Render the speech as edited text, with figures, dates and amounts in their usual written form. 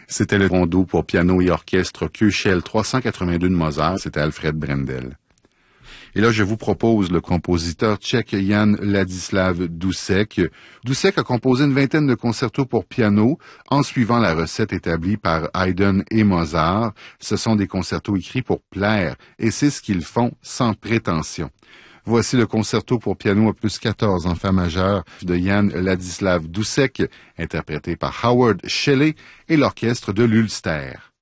C'était le rondo pour piano et orchestre Köchel 382 de Mozart, c'était Alfred Brendel. Et là, je vous propose le compositeur tchèque Jan Ladislav Dušek. Dušek a composé une vingtaine de concertos pour piano en suivant la recette établie par Haydn et Mozart. Ce sont des concertos écrits pour plaire, et c'est ce qu'ils font sans prétention. Voici le concerto pour piano opus 14 en fa majeur de Jan Ladislav Dušek, interprété par Howard Shelley et l'orchestre de l'Ulster.